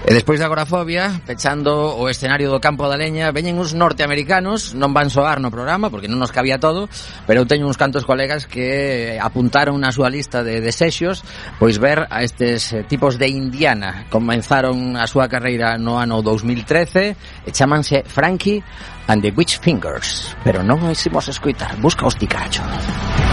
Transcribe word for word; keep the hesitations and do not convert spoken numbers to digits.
E despois da agorafobia, pechando o escenario do Campo da Leña, veñen uns norteamericanos, non van soar no programa porque non nos cabía todo, pero eu teño uns cantos colegas que apuntaron na súa lista de desexos pois ver a estes tipos de Indiana. Comenzaron a súa carreira no ano dos mil trece e chamanse Frankie and the Witch Fingers, pero non o hicimos escoitar. Busca os ticachos.